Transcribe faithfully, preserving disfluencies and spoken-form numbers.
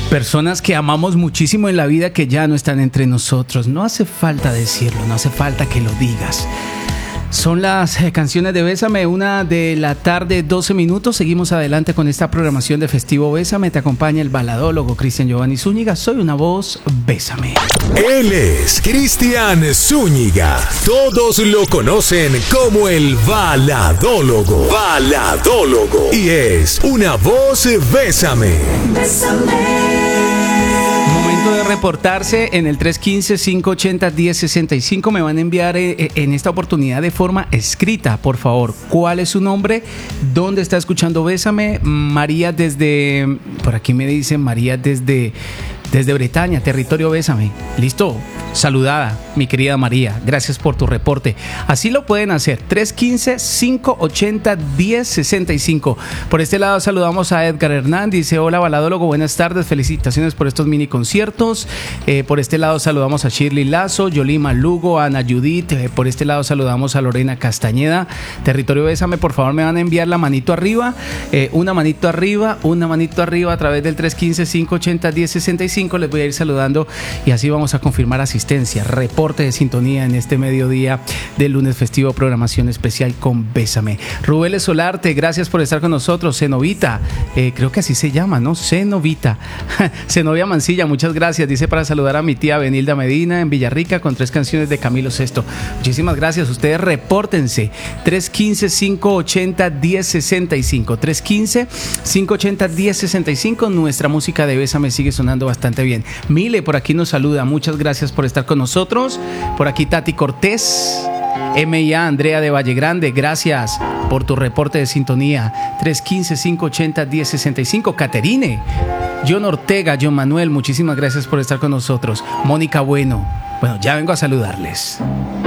Personas que amamos muchísimo en la vida que ya no están entre nosotros. No hace falta decirlo, no hace falta que lo digas. Son las eh, canciones de Bésame, una de la tarde, doce minutos. Seguimos adelante con esta programación de Festivo Bésame. Te acompaña el baladólogo Cristian Giovanni Zúñiga. Soy una voz, bésame. Él es Cristian Zúñiga. Todos lo conocen como el baladólogo. Baladólogo. Y es una voz, bésame. Bésame. Momento de reportarse en el tres uno cinco, cinco ocho cero, uno cero seis cinco. Me van a enviar eh, en esta oportunidad de forma escrita, por favor, cuál es su nombre, dónde está escuchando Bésame. María desde, por aquí me dice María desde, desde Bretaña, territorio Bésame. Listo, saludada, mi querida María, gracias por tu reporte. Así lo pueden hacer, tres uno cinco, cinco ocho cero, uno cero seis cinco. Por este lado saludamos a Edgar Hernán, dice: hola baladólogo, buenas tardes, felicitaciones por estos mini conciertos. Eh, por este lado saludamos a Shirley Lazo, Yolima Lugo, Ana Judith. Eh, por este lado saludamos a Lorena Castañeda, territorio Bésame. Por favor me van a enviar la manito arriba, eh, una manito arriba, una manito arriba a través del tres uno cinco, cinco ocho cero, uno cero seis cinco. Les voy a ir saludando y así vamos a confirmar asistencia, reporte de sintonía en este mediodía del lunes festivo, programación especial con Bésame. Rubén Solarte, gracias por estar con nosotros. Zenovita, eh, creo que así se llama, ¿no? Zenovita. Zenovia Mancilla, muchas gracias. Dice para saludar a mi tía Benilda Medina en Villarrica con tres canciones de Camilo Sesto. Muchísimas gracias. Ustedes repórtense. tres uno cinco, cinco ocho cero, uno cero seis cinco. tres uno cinco, cinco ocho cero, uno cero seis cinco. Nuestra música de Bésame sigue sonando bastante bien. Mile por aquí nos saluda. Muchas gracias por estar con nosotros. Por aquí Tati Cortés. M I A Andrea de Valle Grande, gracias por tu reporte de sintonía. tres uno cinco, cinco ocho cero, uno cero seis cinco. Caterine, John Ortega, John Manuel, muchísimas gracias por estar con nosotros. Mónica Bueno, bueno, ya vengo a saludarles.